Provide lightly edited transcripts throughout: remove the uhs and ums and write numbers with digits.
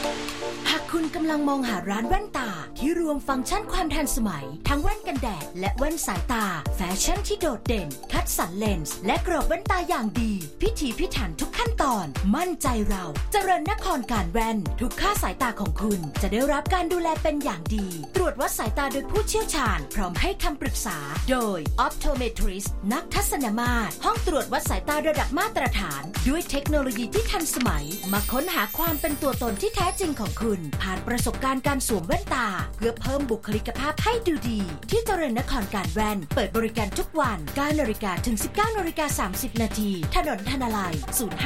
หากคุณกำลังมองหาร้านแว่นตาที่รวมฟังก์ชันความทันสมัยทั้งแว่นกันแดดและแว่นสายตาแฟชั่นที่โดดเด่นคัดสรรเลนส์และกรอบแว่นตาอย่างดีพิถีพิถันทุกขั้นตอนมั่นใจเราเจริญนครการแว่นทุกค่าสายตาของคุณจะได้รับการดูแลเป็นอย่างดีตรวจวัดสายตาโดยผู้เชี่ยวชาญพร้อมให้คำปรึกษาโดย Optometrist นักทัศนมาตรห้องตรวจวัดสายตาระดับมาตรฐานด้วยเทคโนโลยีที่ทันสมัยมาค้นหาความเป็นตัวตนที่แท้จริงของคุณผ่านประสบการณ์การสวมแว่นตาเพื่อเพิ่มบุคลิกภาพให้ดูดีที่เจริญนครการแว่นเปิดบริการทุกวัน 9:00 นถึง 19:30 นถนนธนาลัย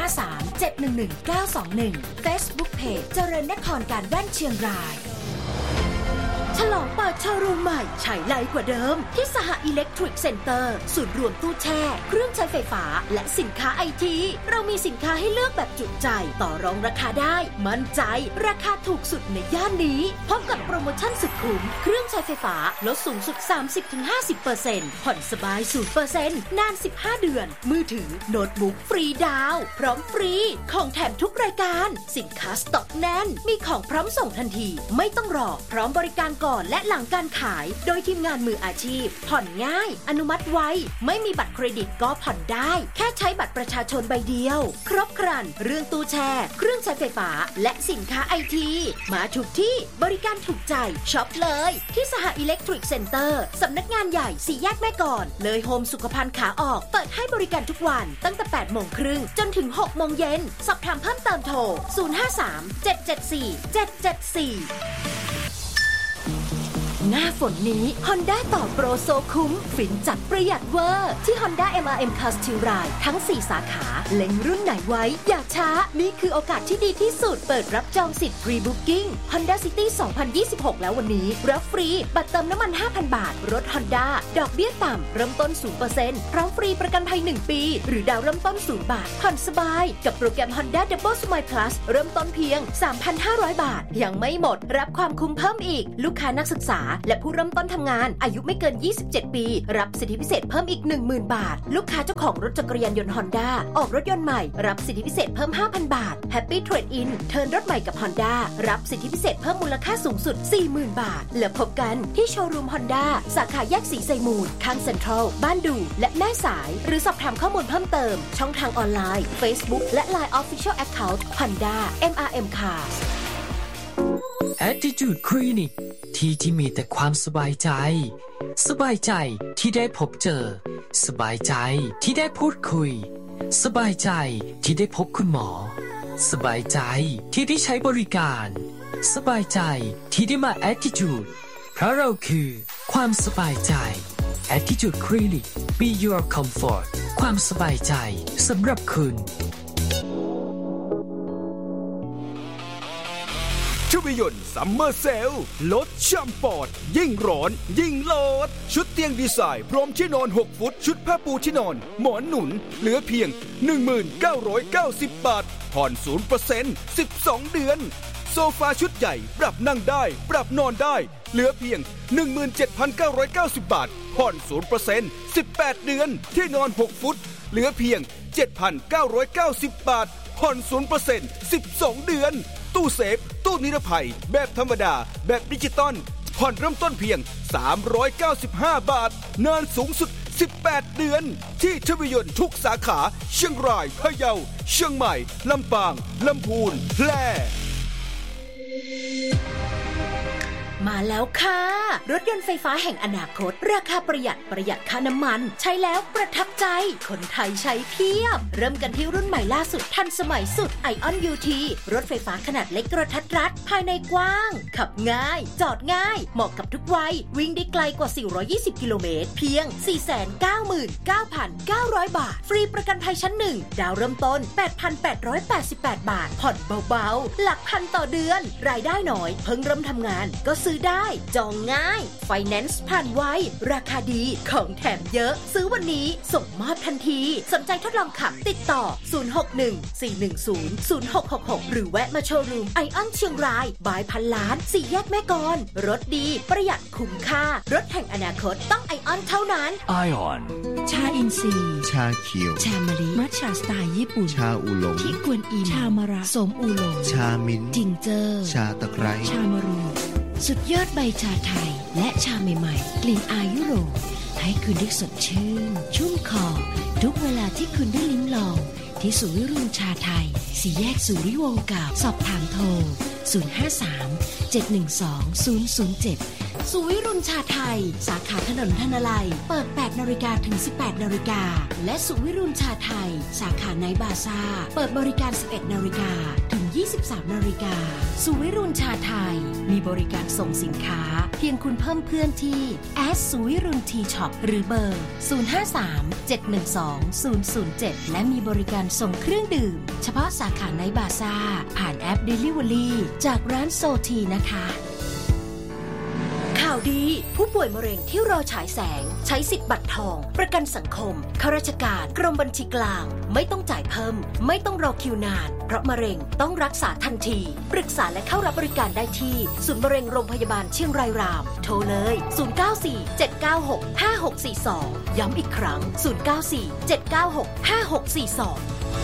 053-711-921 Facebook Page เจริญนครการแว่นเชียงรายฉลองเปิดโชว์รูมใหม่ฉายไลกว่าเดิมที่สหอิเล็กทริกเซ็นเตอร์ศูนย์รวมตู้แช่เครื่องใช้ไฟฟ้าและสินค้าไอทีเรามีสินค้าให้เลือกแบบจุใจต่อรองราคาได้มั่นใจราคาถูกสุดในย่านนี้พร้อมกับโปรโมชั่นสุดคุ้มเครื่องใช้ไฟฟ้าลดสูงสุด 30-50% ผ่อนสบาย 0% นาน 15 เดือนมือถือโน้ตบุ๊กฟรีดาวน์พร้อมฟรีของแถมทุกรายการสินค้าสต็อกแน่นมีของพร้อมส่งทันทีไม่ต้องรอพร้อมบริการก่อนและหลังการขายโดยทีมงานมืออาชีพผ่อนง่ายอนุมัติไวไม่มีบัตรเครดิตก็ผ่อนได้แค่ใช้บัตรประชาชนใบเดียวครบครันเรื่องตู้แช่เครื่องใช้ไฟฟ้าและสินค้าไอทีมาถูกที่บริการถูกใจช็อปเลยที่สหอิเล็กทริกเซ็นเตอร์สำนักงานใหญ่4 แยกแม่กลอนเลยโฮมสุขภัณฑ์ขาออกเปิดให้บริการทุกวันตั้งแต่ 8:30 นจนถึง 6:00 นสอบถามเพิ่มเติมโทร 053-774-774หน้าฝนนี้ Honda ต่อโปรโซคุ้มฝินจัดประหยัดเวอร์ที่ Honda MRM Cars เชียงรายทั้ง 4 สาขาเล็งรุ่นไหนไว้อย่าช้านี่คือโอกาสที่ดีที่สุดเปิดรับจองสิทธิ์ Pre-Booking Honda City 2026 แล้ววันนี้รับฟรีบัตรเติมน้ำมัน 5,000 บาทรถ Honda ดอกเบี้ยต่ำเริ่มต้น 0% พร้อมฟรีประกันภัย 1 ปีหรือดาวเริ่มต้น 0 บาทผ่อนสบายกับโปรแกรม Honda Double Smile Plus เริ่มต้นเพียง 3,500 บาทยังไม่หมดรับความคุ้มเพิ่มอีกลูกค้านักศึกษาและผู้เริ่มต้นทำงานอายุไม่เกิน 27 ปีรับสิทธิพิเศษเพิ่มอีก 10,000 บาทลูกค้าเจ้าของรถจักรยานยนต์ Honda ออกรถยนต์ใหม่รับสิทธิพิเศษเพิ่ม 5,000 บาท Happy Trade In เทิร์นรถใหม่กับ Honda รับสิทธิพิเศษเพิ่มมูลค่าสูงสุด 40,000 บาทแล้วพบกันที่โชว์รูม Honda สาขาแยกสีไซมูลข้างเซ็นทรัลบ้านดูและแม่สายหรือสอบถามข้อมูลเพิ่มเติมช่องทางออนไลน์ Facebook และ Line Official Account Honda MRM Cars Attitude Clinic ที่มีแต่ความสบายใจสบายใจที่ได้พบเจอสบายใจที่ได้พูดคุยสบายใจที่ได้พบคุณหมอสบายใจที่ได้ใช้บริการสบายใจที่ได้มา Attitude เพราะเราคือความสบายใจ Attitude Clinic Be Your Comfort ความสบายใจสำหรับคุณชวิยนต์ซัมเมอร์เซลลดช่ำปอดยิ่งร้อนยิ่งลดชุดเตียงดีไซน์พร้อมที่นอน6ฟุตชุดผ้าปูที่นอนหมอนหนุนเหลือเพียง 1990 บาทผ่อน 0% 12 เดือนโซฟาชุดใหญ่ปรับนั่งได้ปรับนอนได้เหลือเพียง 17,990 บาทผ่อน 0% 18 เดือนที่นอน6ฟุตเหลือเพียง 7,990 บาทผ่อน 0% 12 เดือนตู้เซฟตู้นิรภัยแบบธรรมดาแบบดิจิตอลผ่อนเริ่มต้นเพียง395 บาทนานสูงสุด18 เดือนที่ชวิยนต์ทุกสาขาเชียงรายพะเยาเชียงใหม่ลำปางลำพูนแพร่มาแล้วค่ะรถยนต์ไฟฟ้าแห่งอนาคตราคาประหยัดค่าน้ำมันใช้แล้วประทับใจคนไทยใช้เพียบเริ่มกันที่รุ่นใหม่ล่าสุดทันสมัยสุด ION UT รถไฟฟ้าขนาดเล็กกระทัดรัดภายในกว้างขับง่ายจอดง่ายเหมาะกับทุกวัยวิ่งได้ไกลกว่า420กิโลเมตรเพียง 499,900 บาทฟรีประกันภัยชั้น1ดาวเริ่มต้น 8,888 บาทผ่อนเบาๆหลักพันต่อเดือนรายได้น้อยเพิ่งเริ่มทำงานก็ซื้อซื้อได้จองง่ายไฟแนนซ์ผ่านไวราคาดีของแถมเยอะซื้อวันนี้ส่งมอบทันทีสนใจทดลองขับติดต่อ061-410-0666หรือแวะมาโชว์รูมไอออนเชียงรายบายพันล้าน4แยกแม่กลรถดีประหยัดคุ้มค่ารถแห่งอนาคตต้องไอออนเท่านั้นไอออนชาอินทรีย์ชาเขียวชามะลิมัทฉะสไตล์ญี่ปุ่นชาอูหลงที่กวนอิมชามะระสมอูหลงชามิ้นจิงเจอร์ชาตะไคร้ชามะรูสุดยอดใบชาไทยและชาใหม่ๆกลิ่นอายยุโรปให้คุณได้สดชื่นชุ่มคอทุกเวลาที่คุณได้ลิ้มลองที่ศูนย์วิรุณชาไทย4แยกสุริวงศ์เก่าสอบถามโทร053-712-007สุวิรุณชาไทยสาขาถนนธนไลยเปิด 8 น.ถึง 18 น.และสุวิรุณชาไทยสาขาไนท์บาซ่าเปิดบริการ 11 น.ถึง 23 น.สุวิรุณชาไทยมีบริการส่งสินค้าเพียงคุณเพิ่มเพื่อนที่สุวิรุณทีช็อปหรือเบอร์053-712-007และมีบริการส่งเครื่องดื่มเฉพาะสาขาไนท์บาซ่าผ่านแอป Delivery จากร้านโซทีนะคะข่าวดีผู้ป่วยมะเร็งที่รอฉายแสงใช้สิทธิ์บัตรทองประกันสังคมข้าราชการกรมบัญชีกลางไม่ต้องจ่ายเพิ่มไม่ต้องรอคิวนานเพราะมะเร็งต้องรักษาทันทีปรึกษาและเข้ารับบริการได้ที่ศูนย์มะเร็งโรงพยาบาลเชียงรายรามโทรเลย094-796-5642ย้ำอีกครั้ง094-796-5642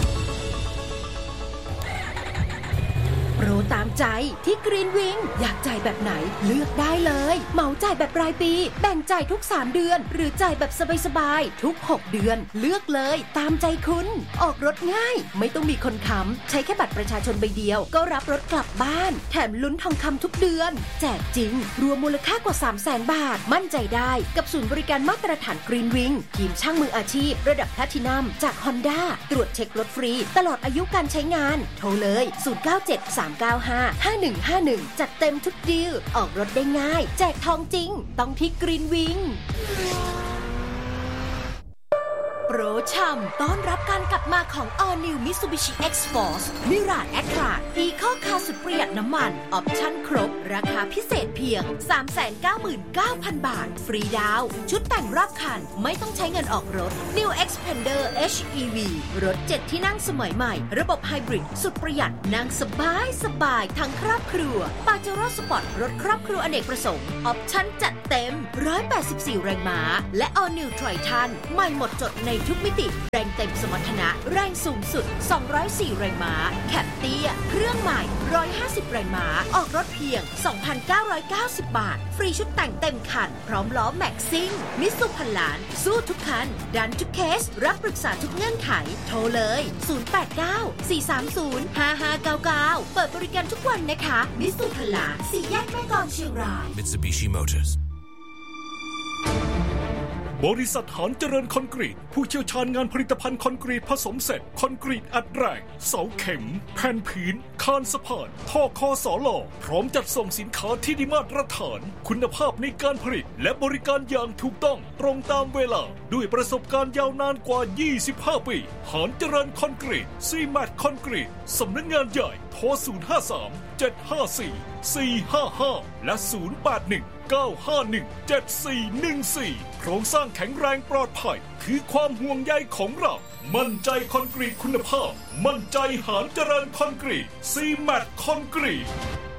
โปรตามใจที่กรีนวิงอยากจ่ายแบบไหนเลือกได้เลยเหมาจ่ายแบบรายปีแบ่งจ่ายทุก3เดือนหรือจ่ายแบบสบายๆทุก6เดือนเลือกเลยตามใจคุณออกรถง่ายไม่ต้องมีคนค้ำใช้แค่บัตรประชาชนใบเดียวก็รับรถกลับบ้านแถมลุ้นทองคำทุกเดือนแจกจริงรวมมูลค่ากว่า 300,000 บาทมั่นใจได้กับศูนย์บริการมาตรฐานกรีนวิงทีมช่างมืออาชีพระดับแพลทินัมจาก Honda ตรวจเช็ครถฟรีตลอดอายุการใช้งานโทรเลย097-395-5151จัดเต็มทุกดีลออกรถได้ง่ายแจกทองจริงต้องที่กรีนวิงโปรช่ำต้อนรับการกลับมาของ All New Mitsubishi X-Force Mirage Attract Eco Car สุดประหยัดน้ำมันออปชั่นครบราคาพิเศษเพียง 399,000 บาทฟรีดาวชุดแต่งรอบคันไม่ต้องใช้เงินออกรถ New Xpander HEV รถ7ที่นั่งสมัยใหม่ระบบไฮบริดสุดประหยัดนั่งสบายทั้งครอบครัว Pajero Sport รถครอบครัวอเนกประสงค์ออปชั่นจัดเต็ม184แรงม้าและ All New Triton ใหม่หมดจดในทุกมิติแรงเต็มสมรรถนะแรงสูงสุด204แรงม้าแคปเตี้ยเครื่องใหม่150แรงม้าออกรถเพียง 2,990 บาทฟรีชุดแต่งเต็มคันพร้อมล้อแม็กซิ่งมิตซูพันล้านสู้ทุกคันดันทุกเคสรับปรึกษาทุกเงื่อนไขโทรเลย089-430-5599เปิดบริการทุกวันนะคะมิตซูพันล้าน4แยกแม่กลเชียงราย Mitsubishi Motorsบริษัทหานเจริญคอนกรีตผู้เชี่ยวชาญงานผลิตภัณฑ์คอนกรีตผสมเสร็จคอนกรีตอัดแรงเสาเข็มแผ่นผืนคานสะพานท่อคอสลพร้อมจัดส่งสินค้าที่ได้มาตรฐานคุณภาพในการผลิตและบริการอย่างถูกต้องตรงตามเวลาด้วยประสบการณ์ยาวนานกว่า25ปีหานเจริญคอนกรีตซีแมทคอนกรีตสำนักงานใหญ่โทร053-754-455และ081-951-7414โครงสร้างแข็งแรงปลอดภัยคือความห่วงใยของเรามั่นใจคอนกรีตคุณภาพมั่นใจหานเจริญคอนกรีตซีแมทคอนกรีต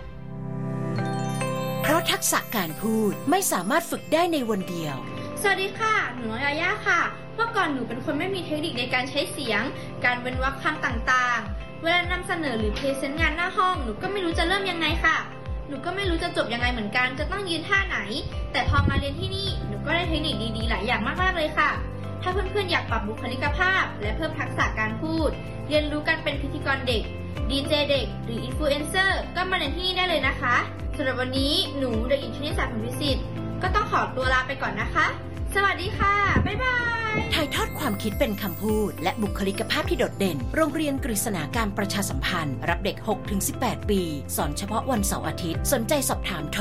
เพราะทักษะการพูดไม่สามารถฝึกได้ในวันเดียวสวัสดีค่ะหนูน้อยยาย่าค่ะเมื่อก่อนหนูเป็นคนไม่มีเทคนิคในการใช้เสียงการเว้นวรรคคำต่างๆเวลานำเสนอหรือพรีเซนต์งานหน้าห้องหนูก็ไม่รู้จะเริ่มยังไงค่ะหนูก็ไม่รู้จะจบยังไงเหมือนกันจะต้องยืนท่าไหนแต่พอมาเรียนที่นี่หนูก็ได้เทคนิคดีๆหลายอย่างมากๆเลยค่ะถ้าเพื่อนๆอยากปรับบุคลิกภาพและเพิ่มทักษะการพูดเรียนรู้การเป็นพิธีกรเด็กดีเจเด็กหรืออินฟลูเอนเซอร์ก็มาเรียนที่นี่ได้เลยนะคะสำหรับวันนี้หนูเด็กหญิงชนิสาผลวิสิทธิ์ก็ต้องขอตัวลาไปก่อนนะคะสวัสดีค่ะบ๊ายบายถ่ายทอดความคิดเป็นคำพูดและบุคลิกภาพที่โดดเด่นโรงเรียนกฤษณาการประชาสัมพันธ์รับเด็ก 6-18 ปีสอนเฉพาะวันเสาร์อาทิตย์สนใจสอบถามโทร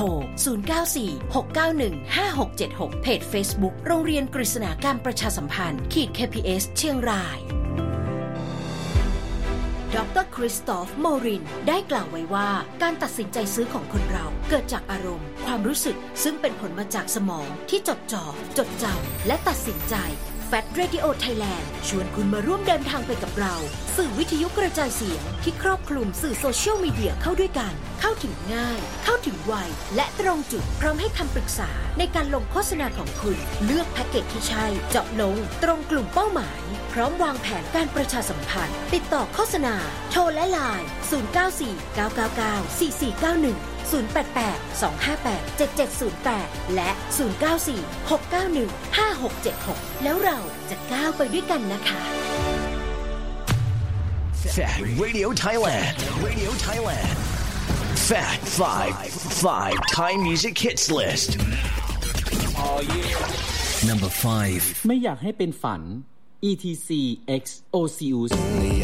094-691-5676เพจ Facebook โรงเรียนกฤษณาการประชาสัมพันธ์KPS เชียงรายดร. คริสตอฟ โมรินได้กล่าวไว้ว่าการตัดสินใจซื้อของคนเราเกิดจากอารมณ์ความรู้สึกซึ่งเป็นผลมาจากสมองที่จดจ่อจดจำและตัดสินใจ Fat Radio Thailand ชวนคุณมาร่วมเดินทางไปกับเราสื่อวิทยุกระจายเสียงที่ครอบคลุมสื่อโซเชียลมีเดียเข้าด้วยกันเข้าถึงง่ายเข้าถึงไวและตรงจุดพร้อมให้คำปรึกษาในการลงโฆษณาของคุณเลือกแพ็กเกจที่ใช่เจาะลงตรงกลุ่มเป้าหมายพร้อมวางแผนการประชาสัมพันธ์ติดต่อโฆษณาโทรและไลน์0949994491 088-258-7708 และ 094-691-5676 แล้วเราจะก้าวไปด้วยกันนะคะ Fat Radio Thailand. Radio Thailand. Fat 5 Thai Music Hits List. Number 5. ไม่อยากให้เป็นฝัน ETC X Osius